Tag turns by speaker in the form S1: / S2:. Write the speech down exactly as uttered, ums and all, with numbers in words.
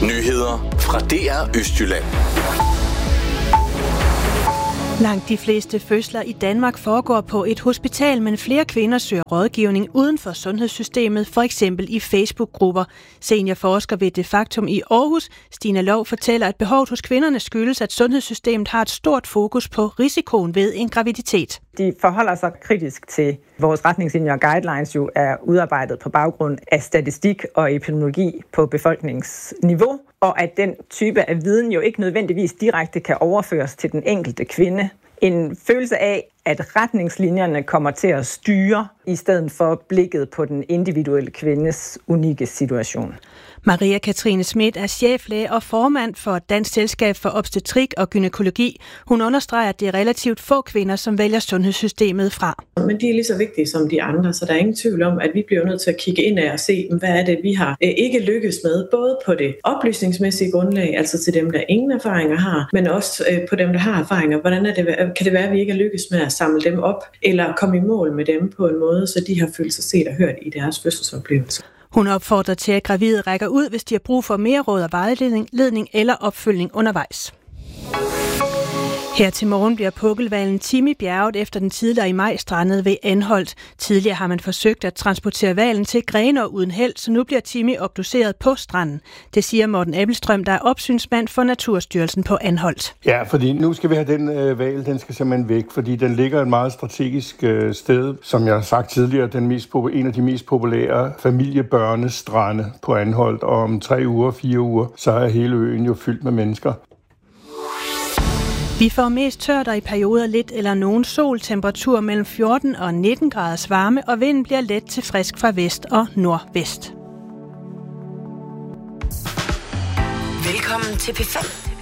S1: Nyheder fra D R Østjylland.
S2: Langt de fleste fødsler i Danmark foregår på et hospital, men flere kvinder søger rådgivning uden for sundhedssystemet, for eksempel i Facebook-grupper. Seniorforsker ved De Factum i Aarhus, Stina Lov, fortæller, at behovet hos kvinderne skyldes, at sundhedssystemet har et stort fokus på risikoen ved en graviditet.
S3: De forholder sig kritisk til vores retningslinjer og guidelines jo er udarbejdet på baggrund af statistik og epidemiologi på befolkningsniveau, og at den type af viden jo ikke nødvendigvis direkte kan overføres til den enkelte kvinde. En følelse af, at retningslinjerne kommer til at styre, i stedet for blikket på den individuelle kvindes unikke situation.
S2: Maria Katrine Schmidt er cheflæge og formand for Dansk Selskab for Obstetrik og Gynækologi. Hun understreger, at det er relativt få kvinder, som vælger sundhedssystemet fra.
S4: Men de er lige så vigtige som de andre, så der er ingen tvivl om, at vi bliver nødt til at kigge ind af og se, hvad er det, vi har ikke lykkes med, både på det oplysningsmæssige grundlag, altså til dem, der ingen erfaringer har, men også på dem, der har erfaringer. Hvordan er det, kan det være, at vi ikke har lykkes med at samle dem op, eller komme i mål med dem på en måde, så de har følt sig set og hørt i deres fødselsoplevelse?
S2: Hun opfordrer til, at gravide rækker ud, hvis de har brug for mere råd og vejledning eller opfølgning undervejs. Her til morgen bliver pukkelhvalen Timmy bjerget efter den tidligere i maj strandede ved Anholt. Tidligere har man forsøgt at transportere hvalen til Grenaa uden held, så nu bliver Timmy obduceret på stranden. Det siger Morten Abelstrøm, der er opsynsmand for Naturstyrelsen på Anholt.
S5: Ja, fordi nu skal vi have den øh, hval, den skal simpelthen væk, fordi den ligger et meget strategisk øh, sted. Som jeg har sagt tidligere, den mest, en af de mest populære familiebørnestrande på Anholt, og om tre uger, fire uger, så er hele øen jo fyldt med mennesker.
S2: Vi får mest tørt og i perioder lidt eller nogen sol, temperatur mellem fjorten og nitten graders varme, og vinden bliver let til frisk fra vest og nordvest.
S6: Velkommen til P fem.